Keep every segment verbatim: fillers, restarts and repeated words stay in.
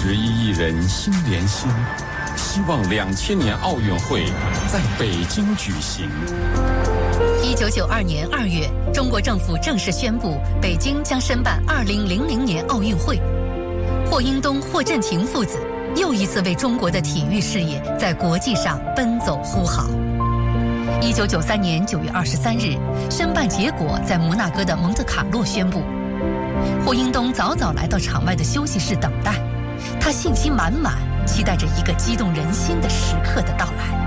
十一亿人心连心，希望两千年奥运会在北京举行。 一九九二年二月，中国政府正式宣布，北京将申办二零零零年奥运会。霍英东、霍震霆父子又一次为中国的体育事业在国际上奔走呼号。一九九三年九月二十三日，申办结果在摩纳哥的蒙特卡洛宣布。霍英东早早来到场外的休息室等待，他信心满满，期待着一个激动人心的时刻的到来。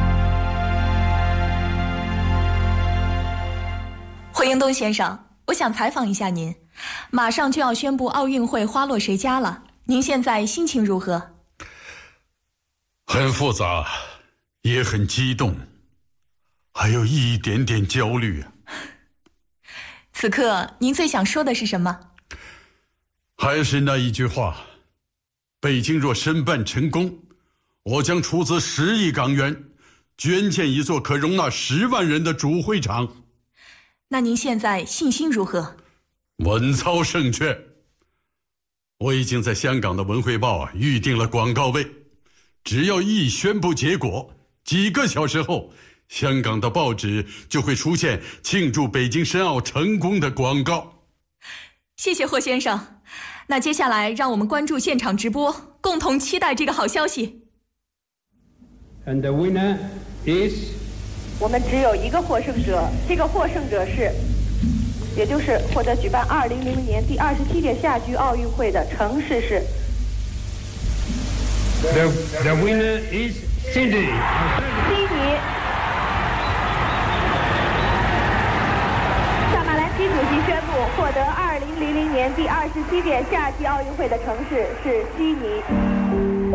霍英东先生，我想采访一下您，马上就要宣布奥运会花落谁家了，您现在心情如何？ 很复杂，也很激动，还有一点点焦虑。 此刻您最想说的是什么？ 还是那一句话，北京若申办成功，我将出资十亿港元，捐建一座可容纳十万人的主会场。 那您现在信心如何？ 稳操胜券。我已经在香港的文汇报啊预定了广告位，只要一宣布结果，几个小时后，香港的报纸就会出现庆祝北京申奥成功的广告。 谢谢霍先生。那接下来让我们关注现场直播，共同期待这个好消息。 And the winner is 我们只有一个获胜者，这个获胜者是，也就是获得举办二零零零年第二十七届夏季奥运会的城市是。 The the winner is Sydney。 悉尼。萨马兰奇主席宣布，获得二零零零年第二十七届夏季奥运会的城市是悉尼。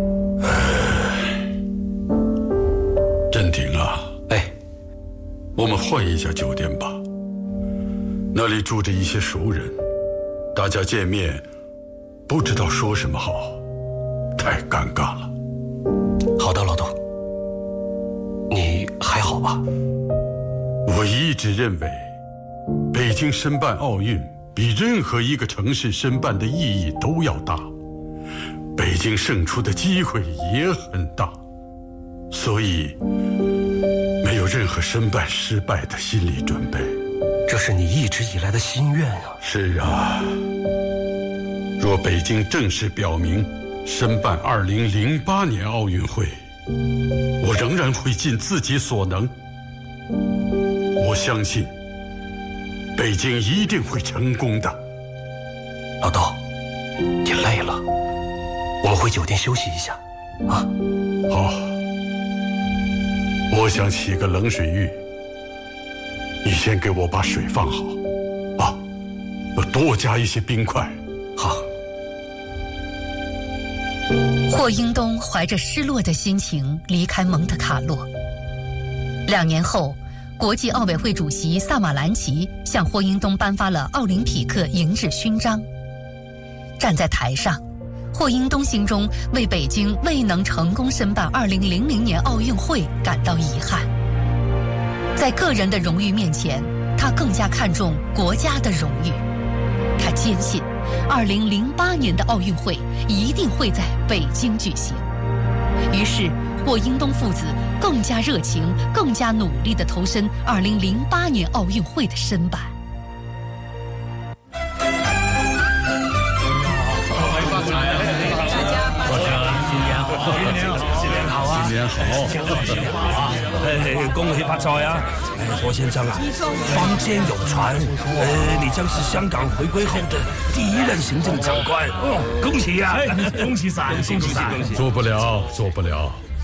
镇廷啊。 我们换一家酒店吧，那里住着一些熟人，大家见面不知道说什么好，太尴尬了。 好的，老董，你还好吧？ 我一直认为，北京申办奥运比任何一个城市申办的意义都要大，北京胜出的机会也很大，所以。 没有任何申办失败的心理准备， 这是你一直以来的心愿啊！ 是啊，若北京正式表明申办二零零八年奥运会，我仍然会尽自己所能。我相信，北京一定会成功的。 老豆，你累了，我们回酒店休息一下，啊？ 好。 我想洗个冷水浴，你先给我把水放好，啊，多加一些冰块。 好。 霍英东怀着失落的心情离开蒙特卡洛。两年后，国际奥委会主席萨马兰奇向霍英东颁发了奥林匹克银质勋章。站在台上。 霍英东心中为北京未能成功申办二零零零年奥运会感到遗憾。在个人的荣誉面前，他更加看重国家的荣誉。他坚信，二零零八年的奥运会一定会在北京举行。于是，霍英东父子更加热情、更加努力地投身二零零八年奥运会的申办。 新年好， 啊！哎，恭喜发财啊！哎，霍先生啊，坊间有传，呃，你将是香港回归后的第一任行政长官，恭喜呀！恭喜晒，恭喜晒！ 做不了，做不了。